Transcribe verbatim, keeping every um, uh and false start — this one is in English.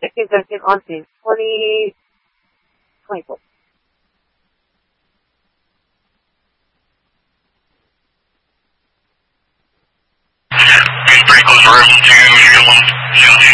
sixteen, seventeen, on scene. twenty, twenty-four. Pretty close room to zero one zero